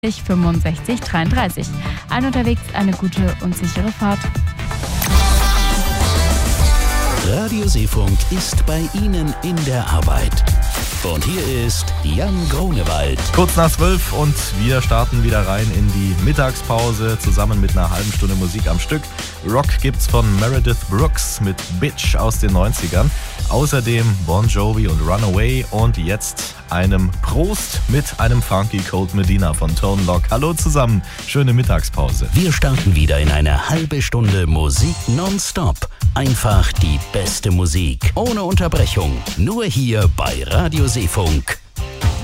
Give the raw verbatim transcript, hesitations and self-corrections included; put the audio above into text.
fünfundsechzig dreiunddreißig. Allen unterwegs eine gute und sichere Fahrt. Radio Seefunk ist bei Ihnen in der Arbeit. Und hier ist Jan Grunewald. Kurz nach zwölf und wir starten wieder rein in die Mittagspause zusammen mit einer halben Stunde Musik am Stück. Rock gibt's von Meredith Brooks mit Bitch aus den neunzigern. Außerdem Bon Jovi und Runaway und jetzt einem Prost mit einem Funky Cold Medina von Tone Loc. Hallo zusammen, schöne Mittagspause. Wir starten wieder in eine halbe Stunde Musik nonstop. Einfach die beste Musik, ohne Unterbrechung. Nur hier bei Radio Seefunk.